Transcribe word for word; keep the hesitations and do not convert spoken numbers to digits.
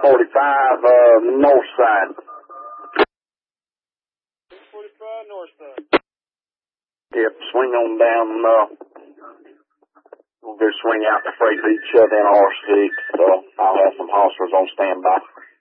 forty-five, uh, north side. ten forty-five north side. Yep, swing on down, uh, we'll go swing out the freight beach, shut in R six, so I'll have some hostlers on standby.